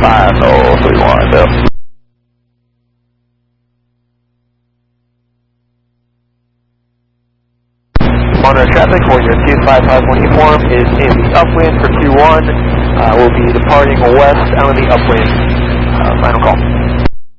5031, Bill. Monitor traffic for your 255 uniform is in the upwind for Q1. Will be departing west out of the upwind. Final call.